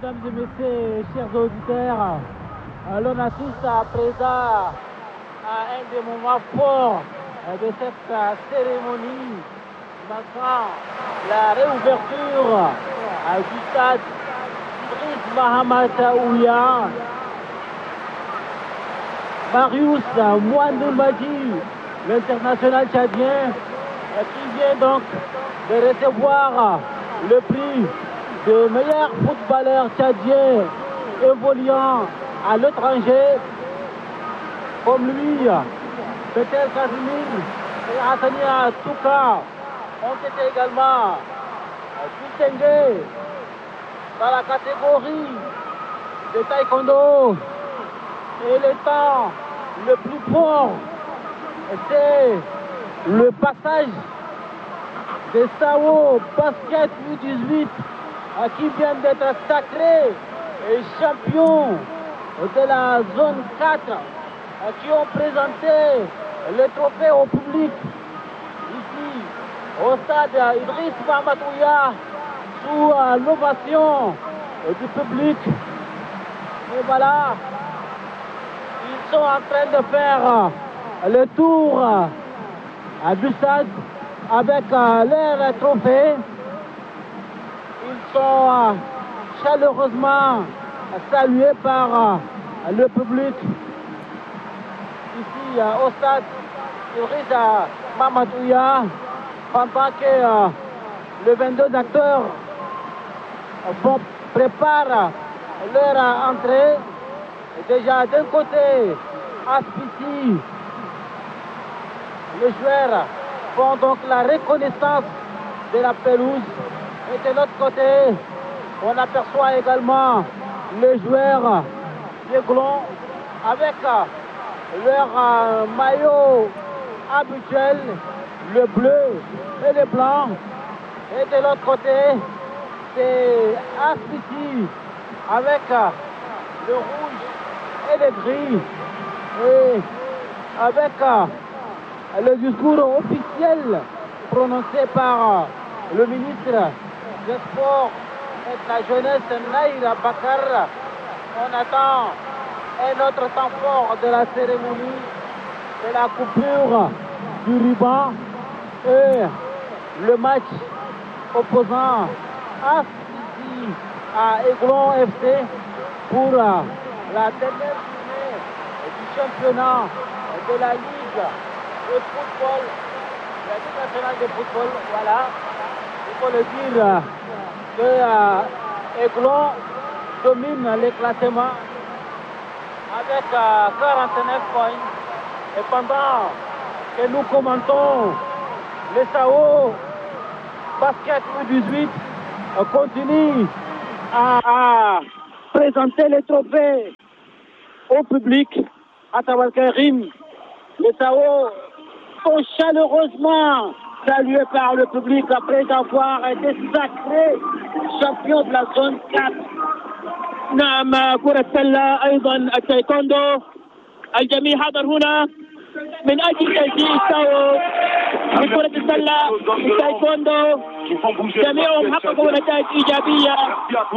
Mesdames et messieurs, chers auditeurs, l'on assiste à présent à un des moments forts de cette cérémonie marquant la réouverture du stade Idriss Mahamat Ouya. Marius Mouandoul Madji, l'international tchadien, qui vient donc de recevoir le prix de meilleur footballeur tchadien évoluant à l'étranger. Comme lui, Peter Kazimir et Hassania Touka ont été également distingués dans la catégorie de taekwondo. Et le temps le plus fort, c'est le passage de Sao Basket U18 qui vient d'être sacré champion de la zone 4, qui ont présenté le trophée au public ici au stade Idriss Mahamat Ouya sous l'ovation du public. Et voilà, ils sont en train de faire le tour du stade avec leur trophée. Ils sont chaleureusement salués par le public ici au stade Idriss Mahamat Ouya, pendant que les 22 acteurs préparent leur entrée. Déjà d'un côté, Aspiti, les joueurs font donc la reconnaissance de la pelouse. Et de l'autre côté, on aperçoit également les joueurs d'Aiglon avec leur maillot habituel, le bleu et le blanc. Et de l'autre côté, c'est Aspiti avec le rouge et le gris. Et avec le discours officiel prononcé par le ministre des Sports et de la Jeunesse, Naïra Bakar, on attend un autre temps fort de la cérémonie, de la coupure du ruban et le match opposant Aspiti à Aiglon FC pour la dernière journée du championnat de la Ligue de football, la Ligue nationale de football. Voilà, il faut le dire que Aiglon domine les classements avec 49 points. Et pendant que nous commentons, les Sao Basket U18 continue à présenter les trophées au public à Tawakalrim. Les Sao sont chaleureusement salués par le public après avoir été sacrés champions de la zone 4. نعم كرة سلة أيضا التايكوندو الجميع حضر هنا من أجل تشجيع ساو في كرة السلة التايكوندو جميعهم حققوا نتائج إيجابية.